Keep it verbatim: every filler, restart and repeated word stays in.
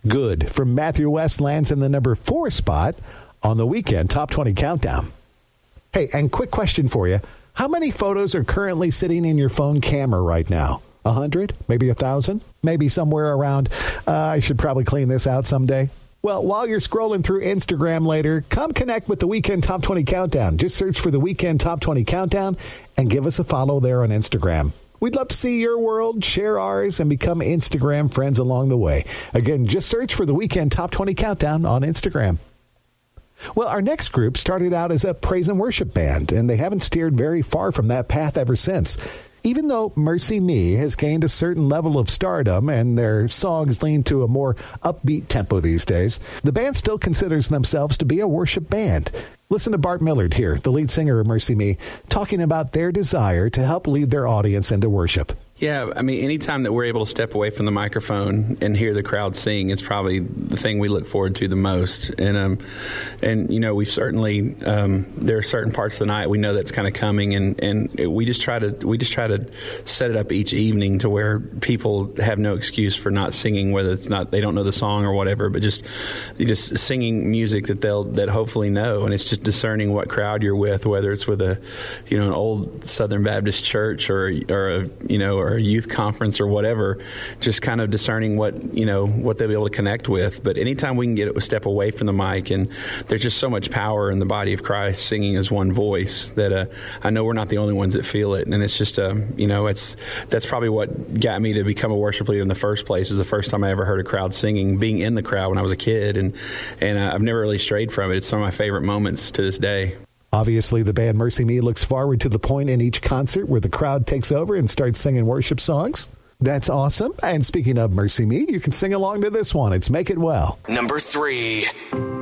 Good from Matthew West lands in the number four spot on the Weekend Top twenty Countdown. Hey, and quick question for you. How many photos are currently sitting in your phone camera right now? A hundred? Maybe a thousand? Maybe somewhere around, uh, I should probably clean this out someday. Well, while you're scrolling through Instagram later, come connect with the Weekend Top twenty Countdown. Just search for the Weekend Top twenty Countdown and give us a follow there on Instagram. We'd love to see your world, share ours, and become Instagram friends along the way. Again, just search for the Weekend Top twenty Countdown on Instagram. Well, our next group started out as a praise and worship band, and they haven't steered very far from that path ever since. Even though Mercy Me has gained a certain level of stardom and their songs lean to a more upbeat tempo these days, the band still considers themselves to be a worship band. Listen to Bart Millard here, the lead singer of Mercy Me, talking about their desire to help lead their audience into worship. Yeah, I mean, anytime that we're able to step away from the microphone and hear the crowd sing is probably the thing we look forward to the most. And, um, and you know, we've certainly, um, there are certain parts of the night we know that's kind of coming, and, and we just try to we just try to set it up each evening to where people have no excuse for not singing, whether it's not they don't know the song or whatever, but just just singing music that they'll that hopefully know. And it's just discerning what crowd you're with, whether it's with a, you know, an old Southern Baptist church or or a, you know, or a youth conference or whatever, just kind of discerning what, you know, what they'll be able to connect with. But anytime we can get a step away from the mic, and there's just so much power in the body of Christ singing as one voice that uh, I know we're not the only ones that feel it. And it's just, um, you know, it's that's probably what got me to become a worship leader in the first place. Is the first time I ever heard a crowd singing, being in the crowd when I was a kid. And, and uh, I've never really strayed from it. It's some of my favorite moments to this day. Obviously, the band Mercy Me looks forward to the point in each concert where the crowd takes over and starts singing worship songs. That's awesome. And speaking of Mercy Me, you can sing along to this one. It's Make It Well. Number three.